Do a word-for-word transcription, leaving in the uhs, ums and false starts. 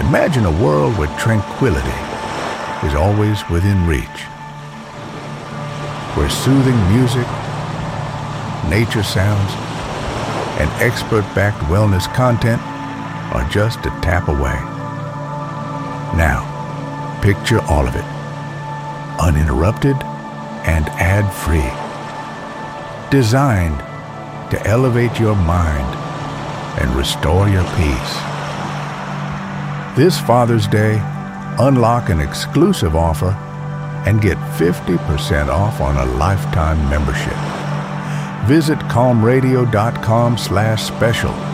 Imagine a world where tranquility is always within reach, where soothing music, nature sounds, and expert-backed wellness content are just a tap away. Now, picture all of it, uninterrupted and ad-free. Designed to elevate your mind and restore your peace. This Father's Day, unlock an exclusive offer and get fifty percent off on a lifetime membership. Visit calm radio dot com slash special